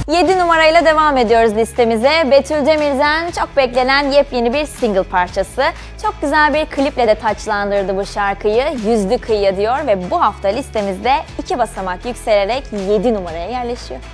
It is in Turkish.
7 numarayla devam ediyoruz listemize. Betül Demir'den çok beklenen yepyeni bir single parçası. Çok güzel bir kliple de taçlandırdı bu şarkıyı. Yüzdü kıyıya diyor ve bu hafta listemizde 2 basamak yükselerek 7 numaraya yerleşiyor.